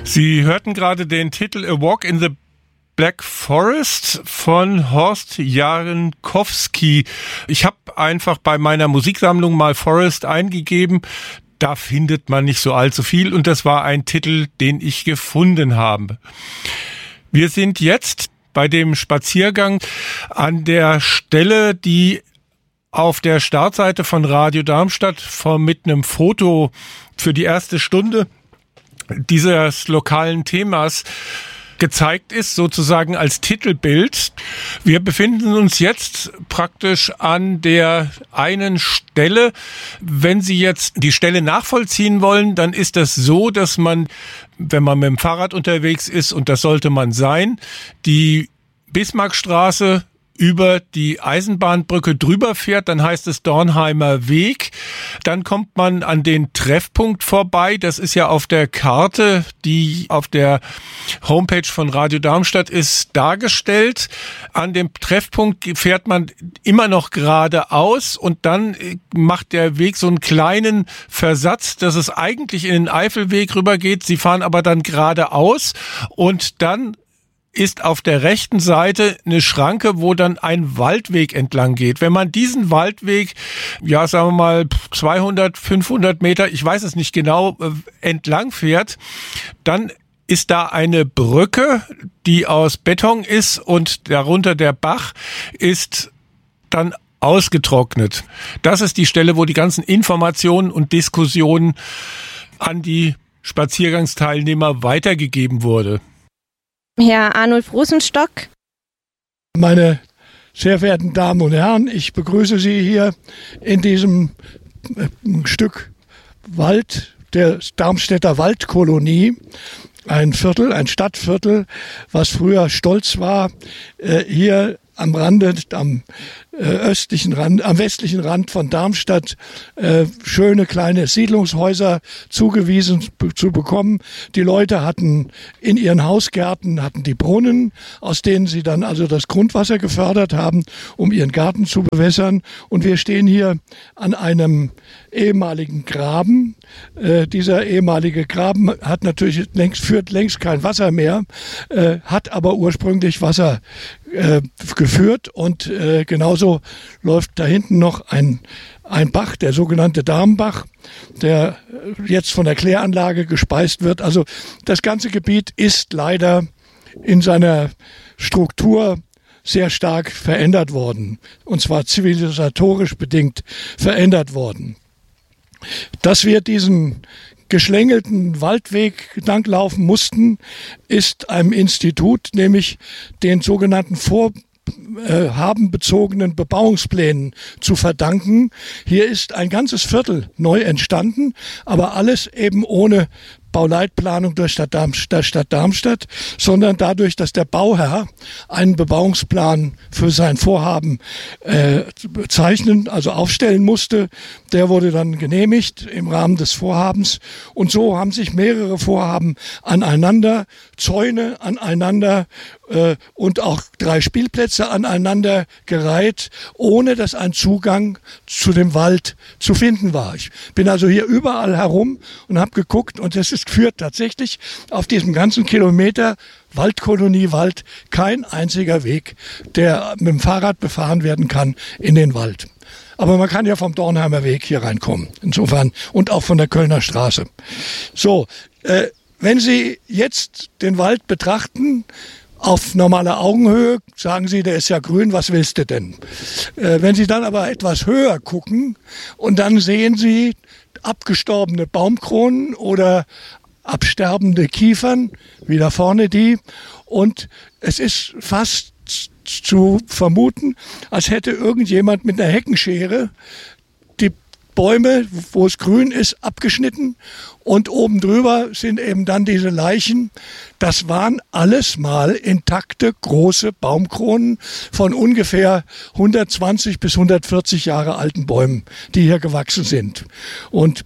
Sie hörten gerade den Titel A Walk in the Black Forest von Horst Jankowski. Ich habe einfach bei meiner Musiksammlung mal Forest eingegeben. Da findet man nicht so allzu viel und das war ein Titel, den ich gefunden habe. Wir sind jetzt bei dem Spaziergang an der Stelle, die auf der Startseite von Radio Darmstadt mit einem Foto für die erste Stunde dieses lokalen Themas gezeigt ist, sozusagen als Titelbild. Wir befinden uns jetzt praktisch an der einen Stelle. Wenn Sie jetzt die Stelle nachvollziehen wollen, dann ist das so, dass man, wenn man mit dem Fahrrad unterwegs ist, und das sollte man sein, die Bismarckstraße über die Eisenbahnbrücke drüber fährt, dann heißt es Dornheimer Weg. Dann kommt man an den Treffpunkt vorbei. Das ist ja auf der Karte, die auf der Homepage von Radio Darmstadt ist, dargestellt. An dem Treffpunkt fährt man immer noch geradeaus und dann macht der Weg so einen kleinen Versatz, dass es eigentlich in den Eifelweg rübergeht. Sie fahren aber dann geradeaus und dann ist auf der rechten Seite eine Schranke, wo dann ein Waldweg entlang geht. Wenn man diesen Waldweg, ja, sagen wir mal 200, 500 Meter, ich weiß es nicht genau, entlang fährt, dann ist da eine Brücke, die aus Beton ist und darunter der Bach ist dann ausgetrocknet. Das ist die Stelle, wo die ganzen Informationen und Diskussionen an die Spaziergangsteilnehmer weitergegeben wurde. Herr Arnulf Rosenstock. Meine sehr verehrten Damen und Herren, ich begrüße Sie hier in diesem Stück Wald der Darmstädter Waldkolonie. Ein Viertel, ein Stadtviertel, was früher stolz war, hier am Rande, am östlichen Rand, am westlichen Rand von Darmstadt schöne kleine Siedlungshäuser zugewiesen zu bekommen. Die Leute hatten in ihren Hausgärten die Brunnen, aus denen sie dann also das Grundwasser gefördert haben, um ihren Garten zu bewässern. Und wir stehen hier an einem ehemaligen Graben. Dieser ehemalige Graben hat natürlich führt längst kein Wasser mehr, hat aber ursprünglich Wasser geführt und genauso läuft da hinten noch ein Bach, der sogenannte Darmbach, der jetzt von der Kläranlage gespeist wird. Also das ganze Gebiet ist leider in seiner Struktur sehr stark verändert worden, und zwar zivilisatorisch bedingt verändert worden. Dass wir diesen geschlängelten Waldweg entlanglaufen mussten, ist einem Institut, nämlich den sogenannten vorhabenbezogenen Bebauungsplänen zu verdanken. Hier ist ein ganzes Viertel neu entstanden, aber alles eben ohne Bauleitplanung der Stadt Darmstadt, sondern dadurch, dass der Bauherr einen Bebauungsplan für sein Vorhaben zeichnen, also aufstellen musste. Der wurde dann genehmigt im Rahmen des Vorhabens. Und so haben sich mehrere Vorhaben aneinander, Zäune aneinander und auch 3 Spielplätze aneinander gereiht, ohne dass ein Zugang zu dem Wald zu finden war. Ich bin also hier überall herum und habe geguckt, und es führt tatsächlich auf diesem ganzen Kilometer Waldkolonie Wald kein einziger Weg, der mit dem Fahrrad befahren werden kann in den Wald. Aber man kann ja vom Dornheimer Weg hier reinkommen, insofern, und auch von der Kölner Straße. So, wenn Sie jetzt den Wald betrachten, auf normaler Augenhöhe, sagen Sie, der ist ja grün, was willst du denn? Wenn Sie dann aber etwas höher gucken und dann sehen Sie abgestorbene Baumkronen oder absterbende Kiefern, wie da vorne die, und es ist fast zu vermuten, als hätte irgendjemand mit einer Heckenschere die Bäume, wo es grün ist, abgeschnitten, und oben drüber sind eben dann diese Leichen. Das waren alles mal intakte große Baumkronen von ungefähr 120 bis 140 Jahre alten Bäumen, die hier gewachsen sind. Und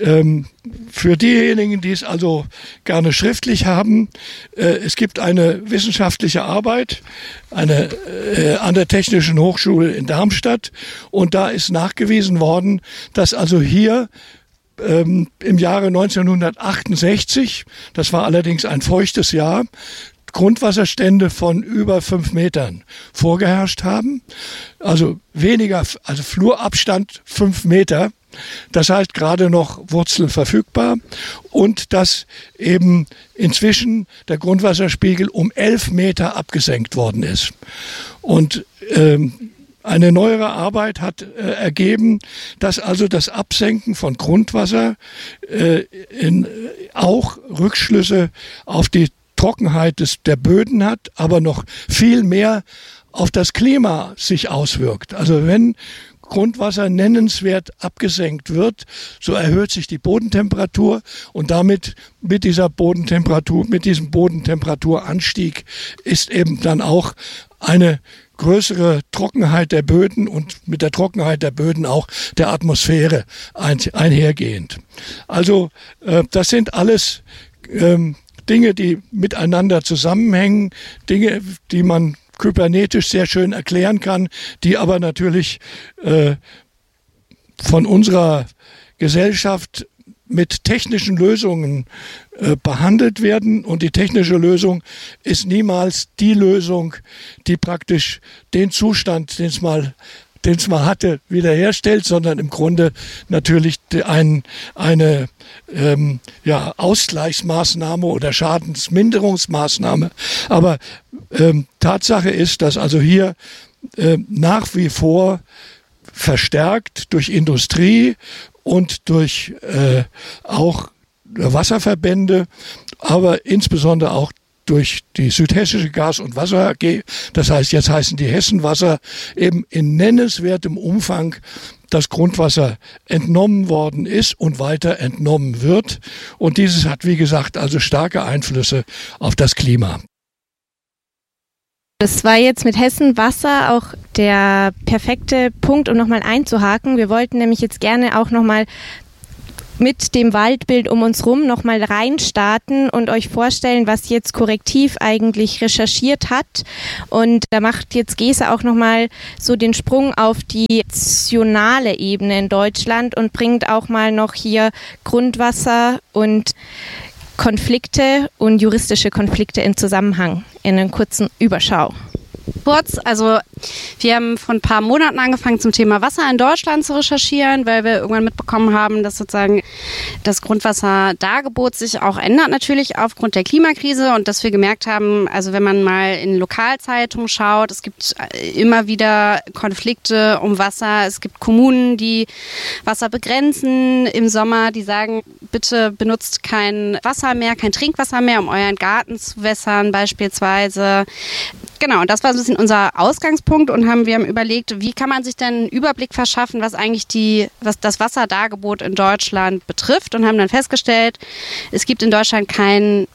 für diejenigen, die es also gerne schriftlich haben, es gibt eine wissenschaftliche Arbeit an der Technischen Hochschule in Darmstadt, und da ist nachgewiesen worden, dass also hier im Jahre 1968, das war allerdings ein feuchtes Jahr, Grundwasserstände von über 5 Metern vorgeherrscht haben. Also Flurabstand 5 Meter. Das heißt gerade noch Wurzeln verfügbar und dass eben inzwischen der Grundwasserspiegel um 11 Meter abgesenkt worden ist. Und eine neuere Arbeit hat ergeben, dass also das Absenken von Grundwasser auch Rückschlüsse auf die Trockenheit der Böden hat, aber noch viel mehr auf das Klima sich auswirkt. Also wenn Grundwasser nennenswert abgesenkt wird, so erhöht sich die Bodentemperatur und damit mit diesem Bodentemperaturanstieg ist eben dann auch eine größere Trockenheit der Böden und mit der Trockenheit der Böden auch der Atmosphäre einhergehend. Also das sind alles Dinge, die miteinander zusammenhängen, Dinge, die man kybernetisch sehr schön erklären kann, die aber natürlich von unserer Gesellschaft mit technischen Lösungen behandelt werden. Und die technische Lösung ist niemals die Lösung, die praktisch den Zustand, den es mal hatte, wiederherstellt, sondern im Grunde natürlich eine Ausgleichsmaßnahme oder Schadensminderungsmaßnahme. Aber Tatsache ist, dass also hier nach wie vor verstärkt durch Industrie und durch auch Wasserverbände, aber insbesondere auch durch die Südhessische Gas- und Wasser AG, das heißt, jetzt heißen die Hessenwasser, eben in nennenswertem Umfang das Grundwasser entnommen worden ist und weiter entnommen wird. Und dieses hat, wie gesagt, also starke Einflüsse auf das Klima. Das war jetzt mit Hessenwasser auch der perfekte Punkt, um nochmal einzuhaken. Wir wollten nämlich jetzt gerne auch nochmal mit dem Waldbild um uns rum nochmal reinstarten und euch vorstellen, was jetzt Korrektiv eigentlich recherchiert hat. Und da macht jetzt Gesa auch nochmal so den Sprung auf die nationale Ebene in Deutschland und bringt auch mal noch hier Grundwasser und Konflikte und juristische Konflikte in Zusammenhang in einer kurzen Überschau. Kurz, also wir haben vor ein paar Monaten angefangen zum Thema Wasser in Deutschland zu recherchieren, weil wir irgendwann mitbekommen haben, dass sozusagen das Grundwasserdargebot sich auch ändert natürlich aufgrund der Klimakrise und dass wir gemerkt haben, also wenn man mal in Lokalzeitungen schaut, es gibt immer wieder Konflikte um Wasser, es gibt Kommunen, die Wasser begrenzen im Sommer, die sagen, bitte benutzt kein Wasser mehr, kein Trinkwasser mehr, um euren Garten zu wässern beispielsweise. Genau, und das war so ein bisschen unser Ausgangspunkt und wir haben überlegt, wie kann man sich denn einen Überblick verschaffen, was eigentlich was das Wasserdargebot in Deutschland betrifft und haben dann festgestellt, es gibt in Deutschland keine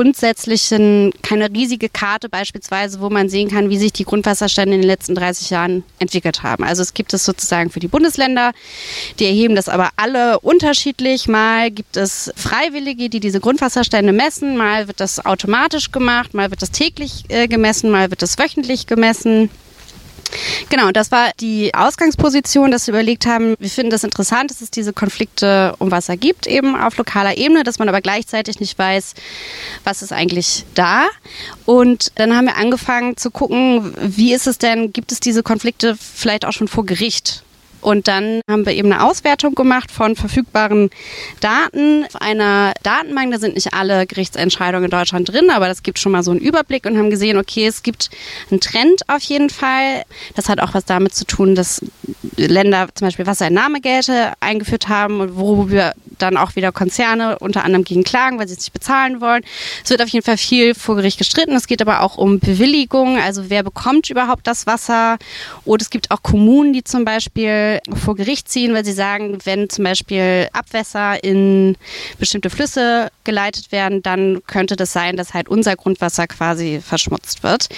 riesige Karte beispielsweise, wo man sehen kann, wie sich die Grundwasserstände in den letzten 30 Jahren entwickelt haben. Also es gibt es sozusagen für die Bundesländer, die erheben das aber alle unterschiedlich. Mal gibt es Freiwillige, die diese Grundwasserstände messen, mal wird das automatisch gemacht, mal wird das täglich gemessen, mal wird das wöchentlich gemessen. Genau, und das war die Ausgangsposition, dass wir überlegt haben, wir finden das interessant, dass es diese Konflikte um Wasser gibt, eben auf lokaler Ebene, dass man aber gleichzeitig nicht weiß, was ist eigentlich da. Und dann haben wir angefangen zu gucken, wie ist es denn, gibt es diese Konflikte vielleicht auch schon vor Gericht? Und dann haben wir eben eine Auswertung gemacht von verfügbaren Daten auf einer Datenbank. Da sind nicht alle Gerichtsentscheidungen in Deutschland drin, aber das gibt schon mal so einen Überblick und haben gesehen, okay, es gibt einen Trend auf jeden Fall. Das hat auch was damit zu tun, dass Länder zum Beispiel Wasserentnahmegelte eingeführt haben und worüber dann auch wieder Konzerne unter anderem gegen klagen, weil sie es nicht bezahlen wollen. Es wird auf jeden Fall viel vor Gericht gestritten. Es geht aber auch um Bewilligung, also wer bekommt überhaupt das Wasser. Und es gibt auch Kommunen, die zum Beispiel vor Gericht ziehen, weil sie sagen, wenn zum Beispiel Abwässer in bestimmte Flüsse geleitet werden, dann könnte das sein, dass halt unser Grundwasser quasi verschmutzt wird.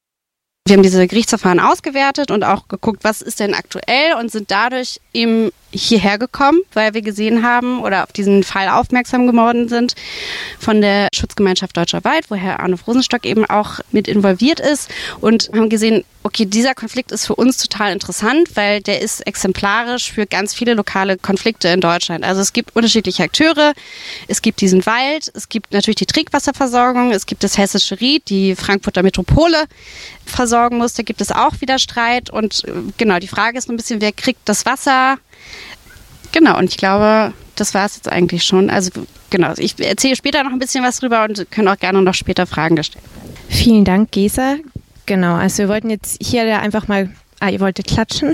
Wir haben diese Gerichtsverfahren ausgewertet und auch geguckt, was ist denn aktuell und sind dadurch eben hierher gekommen, weil wir gesehen haben oder auf diesen Fall aufmerksam geworden sind von der Schutzgemeinschaft Deutscher Wald, wo Herr Arnulf Rosenstock eben auch mit involviert ist und haben gesehen, okay, dieser Konflikt ist für uns total interessant, weil der ist exemplarisch für ganz viele lokale Konflikte in Deutschland. Also es gibt unterschiedliche Akteure, es gibt diesen Wald, es gibt natürlich die Trinkwasserversorgung, es gibt das Hessische Ried, die Frankfurter Metropole versorgen muss, da gibt es auch wieder Streit und genau, die Frage ist ein bisschen, wer kriegt das Wasser? Genau, und ich glaube, das war es jetzt eigentlich schon. Also genau, ich erzähle später noch ein bisschen was drüber und können auch gerne noch später Fragen gestellt werden. Vielen Dank, Gesa. Genau, also wir wollten jetzt hier einfach mal... ihr wolltet klatschen?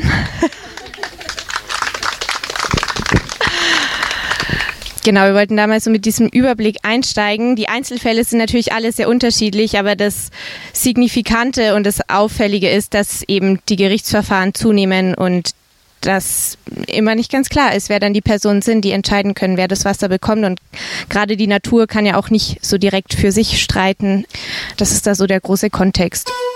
Genau, wir wollten damals so mit diesem Überblick einsteigen. Die Einzelfälle sind natürlich alle sehr unterschiedlich, aber das Signifikante und das Auffällige ist, dass eben die Gerichtsverfahren zunehmen und dass immer nicht ganz klar ist, wer dann die Personen sind, die entscheiden können, wer das Wasser bekommt. Und gerade die Natur kann ja auch nicht so direkt für sich streiten. Das ist da so der große Kontext.